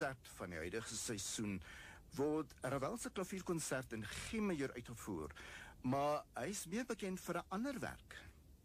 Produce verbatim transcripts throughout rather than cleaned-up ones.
konsert van die huidige seisoen word Ravel se klavierkonsert in G majeur uitgevoer, maar hy is meer bekend vir 'n ander werk.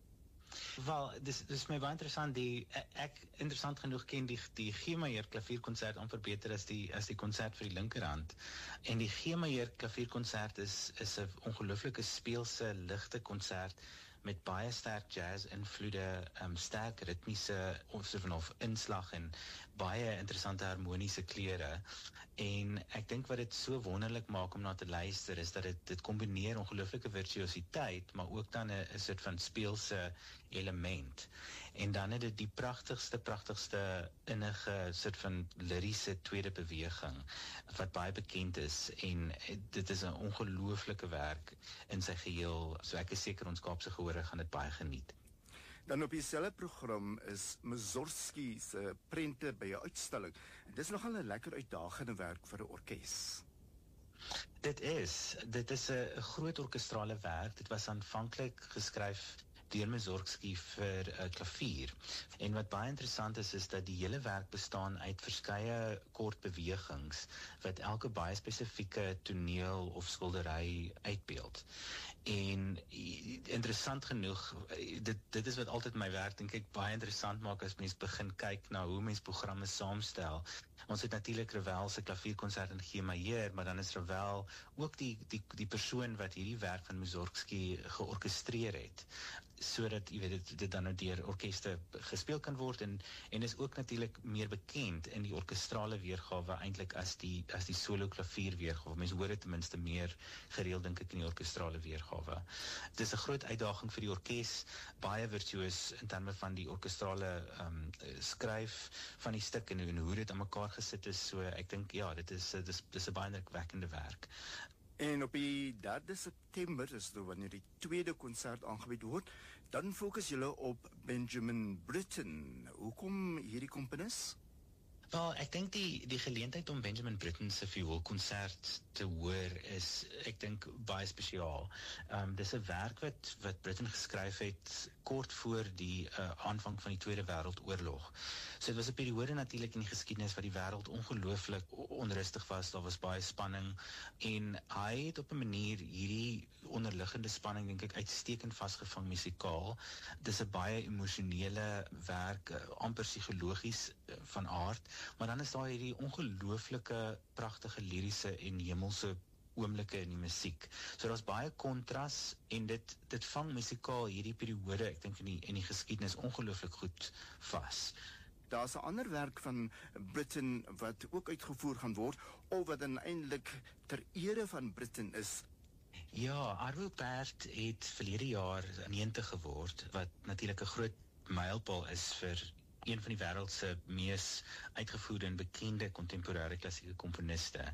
Wel, dis dis my baie interessant. Die ek interessant genoeg ken die die G majeur klavierkonsert amper beter as die as die konsert vir die linkerhand. En die G majeur klavierkonsert is is 'n ongelooflike speelse, ligte konsert met baie sterk jazz-invloede, um, sterk ritmiese of so van of inslag en baie interessante harmoniese kleure. En ek dink wat dit so wonderlik maak om na te luister is dat dit dit kombineer ongelooflike virtuositeit, maar ook dan 'n 'n soort van speelse element. En dan het dit die pragtigste pragtigste innige soort van liriese tweede beweging wat baie bekend is, en dit is 'n ongelooflike werk in sy geheel. So ek is seker ons Kaapse gehore gaan dit baie geniet. Dan op dieselfde program is Mussorgsky se prente by 'n uitstalling. Dis nogal 'n lekker uitdagende werk vir 'n orkes. Dit is, dit is 'n groot orkestrale werk. Dit was aanvanklik geskryf deur Mussorgsky vir uh, klavier. En wat baie interessant is, is dat die hele werk bestaan uit verskeie kort bewegings, wat elke baie spesifieke toneel of skildery uitbeeld. En interessant genoeg, dit, dit is wat altyd my werk, dink ek, baie interessant maak as mens begin kyk na hoe mens programme saamstel. Ons het natuurlik Ravel se klavierkonsert in G majeur, maar dan is Ravel ook die, die, die persoon wat hierdie werk van Mussorgsky georkestreer het, sodat jy weet dit, dit dan nou deur orkeste gespeel kan word, en en is ook natuurlik meer bekend in die orkestrale weergawe eintlik as die as die solo klavier weergawe. Mense hoor dit ten minste meer gereeld, dink ek, in die orkestrale weergawe. Dit is 'n groot uitdaging vir die orkes, baie virtuoos in terme van die orkestrale um, skryf van die stuk en, en hoe dit aan mekaar gesit is. So ek dink ja, dit is dit is, dit is 'n baie indrukwekkende werk. En op die derde September is dit wanneer die tweede konsert aangebied word, dan fokus julle op Benjamin Britten. Hoekom hierdie komponis? Wel, ek dink die die geleentheid om Benjamin Britten se vioolkonsert te hoor is, ek dink, baie spesiaal. Um, dis 'n werk wat wat Britten geskryf het kort voor die uh, aanvang van die Tweede Wêreldoorlog. So dit was 'n periode natuurlik in die geskiedenis waar die wêreld ongelooflik onrustig was. Daar was baie spanning, en hy het op 'n manier hierdie onderliggende spanning, dink ek, uitstekend vasgevang musikaal. Dis 'n baie emosionele werk, uh, amper psigologies uh, van aard. Maar dan is daar hierdie ongelooflike, pragtige liriese en hemelse oomblikke in die musiek. So daar's baie kontras, en dit dit vang musikaal hierdie periode, ek dink in die in die geskiedenis ongelooflik goed vas. Daar's 'n ander werk van Britten wat ook uitgevoer gaan word, of wat dan eintlik ter ere van Britten is. Ja, Arvo Pärt het verlede jaar negentig geword, wat natuurlik 'n groot mylpaal is vir een van die wêreld se mees uitgevoerde en bekende kontemporêre klassieke komponiste.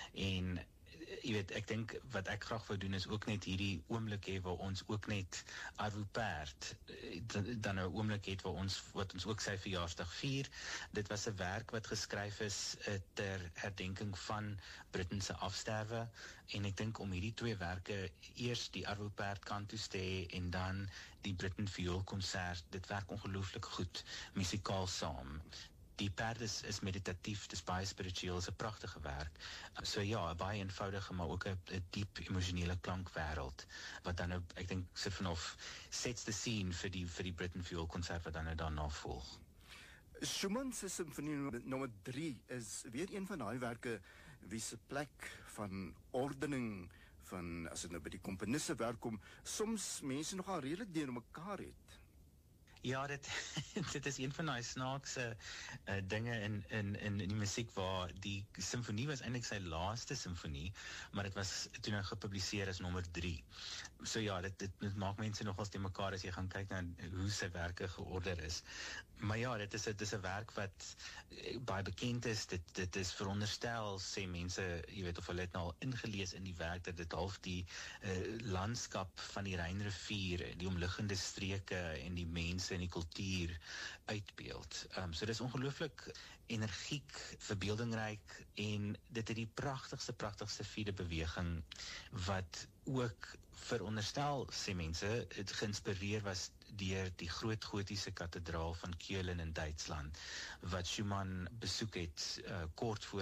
En jy weet, ek dink wat ek graag wou doen is ook net hierdie oomblik hê waar ons ook net Arvo Pärt dan 'n oomblik het waar ons wat ons ook sy verjaarsdag vier. Dit was 'n werk wat geskryf is uh, ter herdenking van Britten se afsterwe, en ek dink om hierdie twee werke, eers die Arvo Pärt kantus te hê en dan die Britten vioolkonsert, dit werk ongelooflik goed musikaal saam. Die Pärt is, is meditatief, dis baie spiritueel, is 'n pragtige werk. So ja, 'n baie eenvoudige, maar ook 'n diep emosionele klankwêreld, wat dan nou, ek dink, sit vanaf sets the scene vir die vir die Britten vioolkonsert wat dan nou daarna volg. Schumann se Simfonie nommer drie is weer een van daai werke wie se plek van ordening, van as dit nou by die komponiste werk kom, soms mense nogal redelik deur mekaar het. Ja, dit dit is een van daai snaakse uh, dinge in in in die musiek, waar die simfonie was eintlik sy laaste simfonie, maar dit was toe nou gepubliseer as nommer drie. So ja, dit dit, dit maak mense nogals te mekaar as jy gaan kyk na hoe sy werke georder is. Maar ja, dit is dit is 'n werk wat baie bekend is. Dit dit is veronderstel, sê mense, jy weet, of hulle het nou al ingelees in die werk, dat dit half die uh, landskap van die Rynrivier, die omliggende streke en die mense en die kultuur uitbeeld. Um, so dit is ongelooflik energiek, verbeeldingryk, en dit het die pragtigste, pragtigste vierde beweging, wat ook veronderstel, sê mense, het geïnspireer was deur die groot gotiese kathedraal van Keulen in Duitsland, wat Schumann besoek het, uh, kort voor